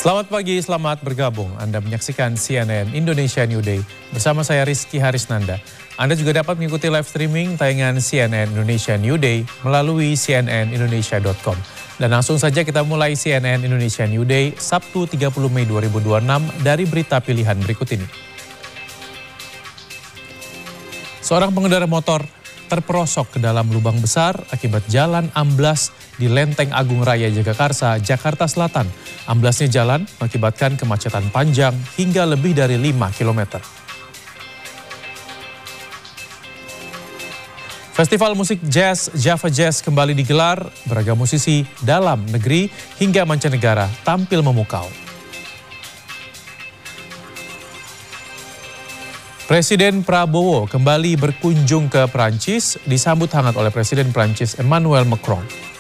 Selamat pagi, selamat bergabung. Anda menyaksikan CNN Indonesia New Day. Bersama saya Rizky Harisnanda. Anda juga dapat mengikuti live streaming tayangan CNN Indonesia New Day melalui cnnindonesia.com. Dan langsung saja kita mulai CNN Indonesia New Day Sabtu 30 Mei 2026 dari berita pilihan berikut ini. Seorang pengendara motor terperosok ke dalam lubang besar akibat jalan amblas di Lenteng Agung Raya Jagakarsa, Jakarta Selatan. Amblasnya jalan mengakibatkan kemacetan panjang hingga lebih dari 5 km. Festival musik jazz Java Jazz kembali digelar, beragam musisi dalam negeri hingga mancanegara tampil memukau. Presiden Prabowo kembali berkunjung ke Prancis, disambut hangat oleh Presiden Prancis Emmanuel Macron.